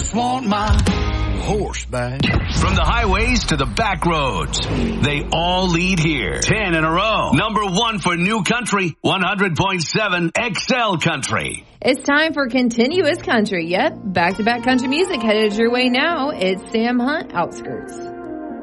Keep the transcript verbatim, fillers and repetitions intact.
just want my horse back. From the highways to the back roads, they all lead here. Ten in a row. Number one for New Country, one hundred point seven X L Country. It's time for Continuous Country. Yep, back-to-back country music headed your way now. It's Sam Hunt, Outskirts.